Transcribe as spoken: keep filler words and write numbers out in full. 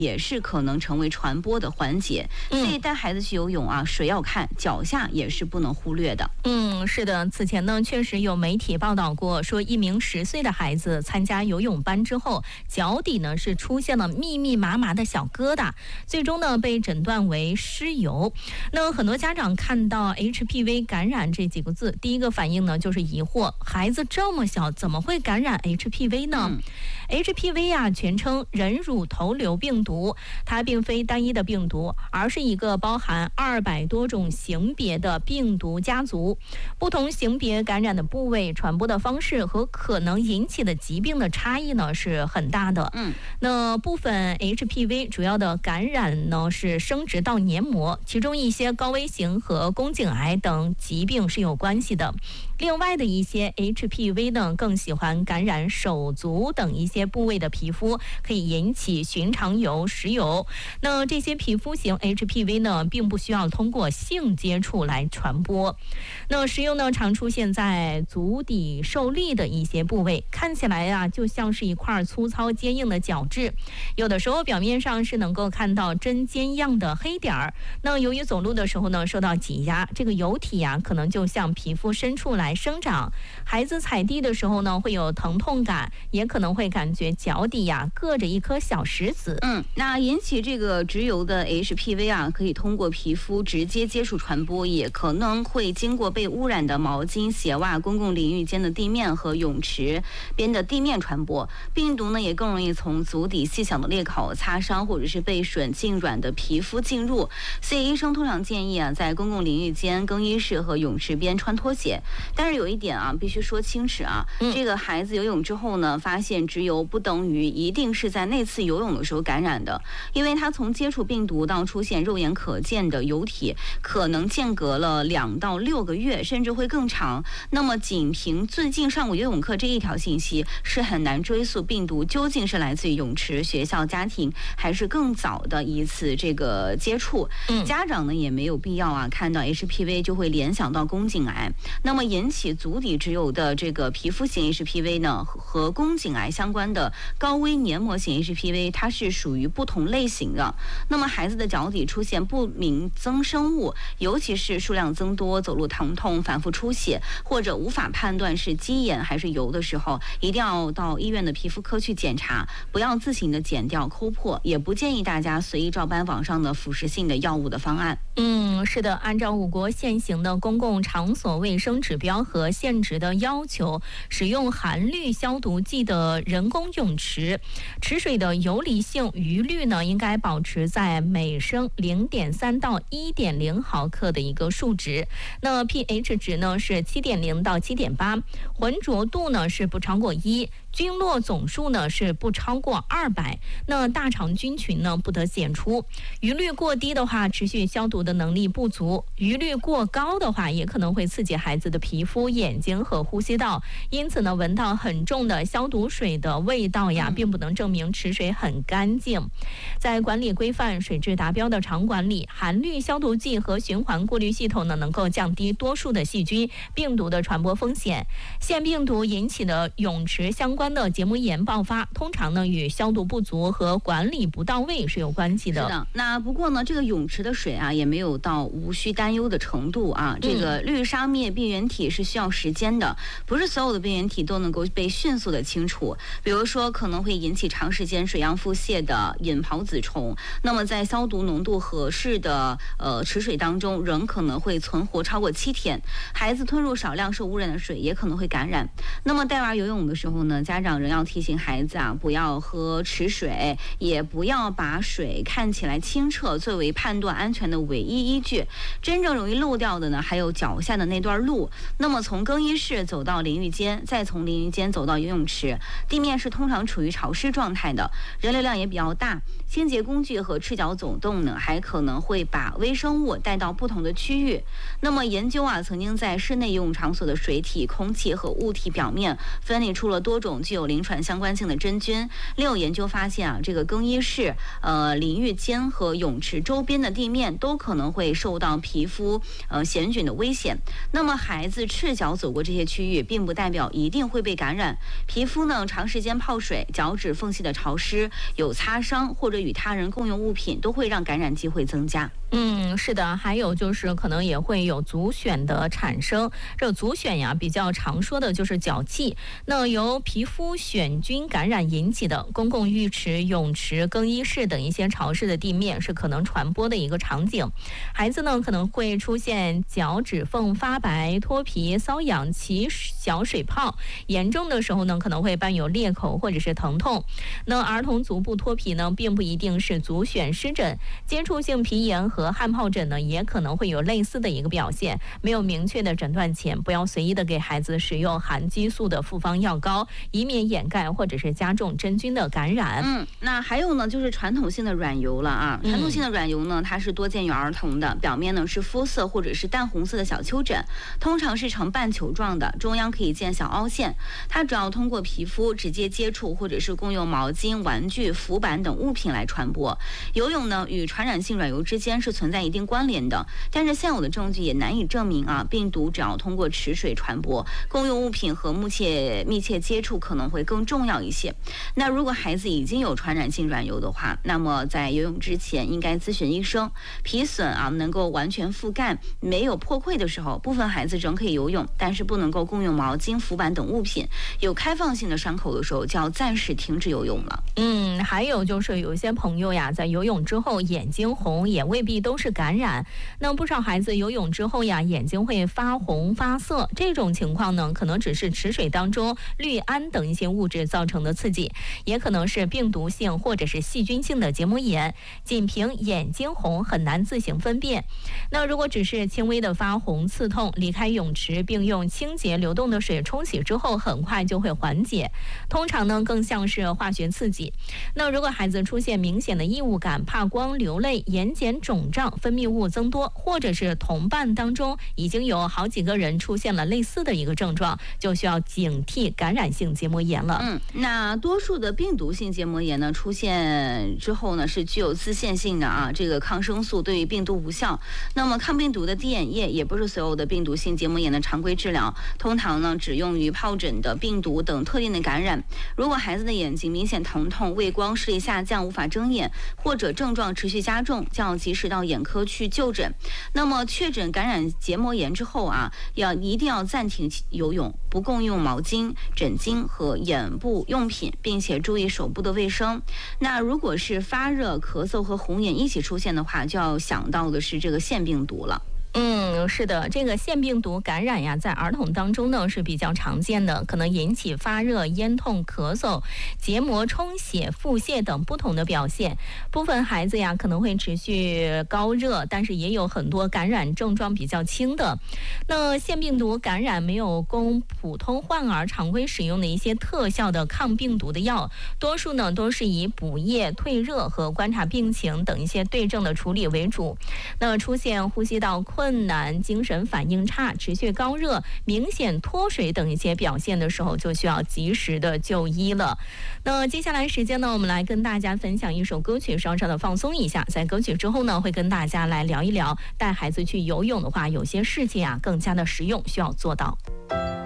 也是可能成为传播的环节。所以带孩子去游泳啊，水要看，脚下也是不能忽略的。 嗯，是的，此前呢，确实有媒体报道过，说一名十岁的孩子参加游泳班之后，脚底呢是出现了密密麻麻的小疙瘩，最终呢被诊断为湿疣。那很多家长看到 H P V 感染这几个字，第一个反应呢就是疑惑，孩子这么小，怎么会感染 H P V 呢？嗯、H P V 啊，全称人乳头瘤病毒，它并非单一的病毒，而是一个包含二百多种型别的病毒家族。不同型别感染的部位、传播的方式和可能引起的疾病的差异呢是很大的。 嗯， 那部分 H P V 主要的感染呢是生殖道黏膜，其中一些高危型和宫颈癌等疾病是有关系的。另外的一些 H P V 呢更喜欢感染手足等一些部位的皮肤，可以引起寻常疣、石疣。那这些皮肤型 H P V 呢并不需要通过性接触来传播。那石疣呢常出现在足底受力的一些部位，看起来啊就像是一块粗糙坚硬的角质，有的时候表面上是能够看到针尖样的黑点儿。那由于走路的时候呢受到挤压，这个疣体啊可能就向皮肤深处来生长。孩子踩地的时候呢会有疼痛感，也可能会感觉脚底呀、啊、硌着一颗小石子。 嗯，那引起这个直疣的 H P V 啊，可以通过皮肤直接接触传播，也可能会经过被污染的毛巾、鞋袜、公共淋浴间的地面和泳池边的地面传播。病毒呢也更容易从足底细小的裂口、擦伤或者是被吮浸软的皮肤进入。所以医生通常建议啊，在公共淋浴间、更衣室和泳池边穿拖鞋。但是有一点啊，必须说清楚啊，嗯、这个孩子游泳之后呢，发现直疣不等于一定是在那次游泳的时候感染的，因为他从接触病毒到出现肉眼可见的疣体，可能间隔了两到六个月，甚至会更长。那么仅凭最近上过游泳课这一条信息，是很难追溯病毒究竟是来自于泳池、学校、家庭，还是更早的一次这个接触。嗯、家长呢也没有必要啊，看到 H P V 就会联想到宫颈癌。那么引起足底直疣的这个皮肤型 H P V 呢，和宫颈癌相关的高危黏膜型 H P V， 它是属于不同类型的。那么孩子的脚底出现不明增生物，尤其是数量增多、走路疼痛、反复出血，或者无法判断是鸡眼还是疣的时候，一定要到医院的皮肤科去检查，不要自行的剪掉、抠破，也不建议大家随意照搬网上的腐蚀性的药物的方案。 嗯，是的，按照我国现行的公共场所卫生指标和限值的要求，使用含氯消毒剂的人工泳池，池水的游离性余氯呢，应该保持在每升零点三到一点零毫克的一个数值。那 pH 值呢是七点零到七点八，浑浊度呢是不超过一。菌落总数呢是不超过二百，那大肠菌群呢不得检出。余氯过低的话，持续消毒的能力不足；余氯过高的话，也可能会刺激孩子的皮肤、眼睛和呼吸道。因此呢，闻到很重的消毒水的味道呀，并不能证明池水很干净。在管理规范、水质达标的场馆里，含氯消毒剂和循环过滤系统呢，能够降低多数的细菌、病毒的传播风险。腺病毒引起的泳池相关关的结膜炎爆发，通常呢与消毒不足和管理不到位是有关系的。 是的，那不过呢，这个泳池的水啊，也没有到无需担忧的程度啊。这个氯杀灭病原体是需要时间的，不是所有的病原体都能够被迅速的清除。比如说，可能会引起长时间水样腹泻的隐孢子虫，那么在消毒浓度合适的呃池水当中，仍可能会存活超过七天。孩子吞入少量受污染的水，也可能会感染。那么带娃游泳的时候呢，家长仍要提醒孩子啊，不要喝池水，也不要把水看起来清澈作为判断安全的唯一依据。真正容易漏掉的呢，还有脚下的那段路。那么从更衣室走到淋浴间，再从淋浴间走到游泳池，地面是通常处于潮湿状态的，人流量也比较大。清洁工具和赤脚走动呢，还可能会把微生物带到不同的区域。那么研究啊，曾经在室内游泳场所的水体、空气和物体表面分离出了多种具有临床相关性的真菌。另有研究发现啊，这个更衣室、呃淋浴间和泳池周边的地面都可能会受到皮肤呃癣菌的危险。那么孩子赤脚走过这些区域，并不代表一定会被感染。皮肤呢长时间泡水、脚趾缝隙的潮湿、有擦伤或者与他人共用物品，都会让感染机会增加。 嗯，是的，还有就是可能也会有足癣的产生。这足癣呀，比较常说的就是脚气。那由皮肤癣菌感染引起的，公共浴池、泳池、更衣室等一些潮湿的地面是可能传播的一个场景。孩子呢可能会出现脚趾缝发白、脱皮、瘙痒、起小水泡，严重的时候呢可能会伴有裂口或者是疼痛。那儿童足部脱皮呢，并不一定是足癣湿疹，接触性皮炎和和汗疱疹呢，也可能会有类似的一个表现。没有明确的诊断前，不要随意的给孩子使用含激素的复方药膏，以免掩盖或者是加重真菌的感染。 嗯，那还有呢，就是传统性的软疣了啊。传统性的软疣呢，它是多见于儿童的，表面呢是肤色或者是淡红色的小丘疹，通常是呈半球状的，中央可以见小凹陷。它主要通过皮肤直接接触或者是共用毛巾、玩具、浮板等物品来传播。游泳呢与传染性软疣之间是存在一定关联的，但是现有的证据也难以证明啊，病毒只要通过池水传播，共用物品和密切密切接触可能会更重要一些。那如果孩子已经有传染性软疣的话，那么在游泳之前应该咨询医生。皮损啊能够完全覆盖，没有破溃的时候，部分孩子仍可以游泳，但是不能够共用毛巾、浮板等物品。有开放性的伤口的时候，就要暂时停止游泳了。 嗯，还有就是有一些朋友呀，在游泳之后眼睛红，也未必都是感染。那不少孩子游泳之后呀，眼睛会发红发涩，这种情况呢，可能只是池水当中氯胺等一些物质造成的刺激，也可能是病毒性或者是细菌性的结膜炎。仅凭眼睛红很难自行分辨。那如果只是轻微的发红刺痛，离开泳池并用清洁流动的水冲洗之后，很快就会缓解。通常呢，更像是化学刺激。那如果孩子出现明显的异物感、怕光、流泪、眼睑肿胀、分泌物增多，或者是同伴当中已经有好几个人出现了类似的一个症状，就需要警惕感染性结膜炎了。 嗯，那多数的病毒性结膜炎呢，出现之后呢，是具有自限性的啊，这个抗生素对于病毒无效。那么抗病毒的滴眼液也不是所有的病毒性结膜炎的常规治疗，通常呢只用于疱疹的病毒等特定的感染。如果孩子的眼睛明显疼痛、畏光、视力下降、无法睁眼，或者症状持续加重，就要及时到眼科去就诊。那么确诊感染结膜炎之后啊，要一定要暂停游泳，不共用毛巾、枕巾和眼部用品，并且注意手部的卫生。那如果是发热、咳嗽和红眼一起出现的话，就要想到的是这个腺病毒了。 嗯，是的，这个腺病毒感染呀，在儿童当中呢是比较常见的，可能引起发热、咽痛、咳嗽、结膜充血、腹泻等不同的表现。部分孩子呀可能会持续高热，但是也有很多感染症状比较轻的。那腺病毒感染没有供普通患儿常规使用的一些特效的抗病毒的药，多数呢都是以补液、退热和观察病情等一些对症的处理为主。那出现呼吸道困困难、精神反应差、持续高热、明显脱水等一些表现的时候，就需要及时的就医了。那接下来时间呢，我们来跟大家分享一首歌曲，稍稍的放松一下。在歌曲之后呢，会跟大家来聊一聊，带孩子去游泳的话，有些事情啊更加的实用，需要做到。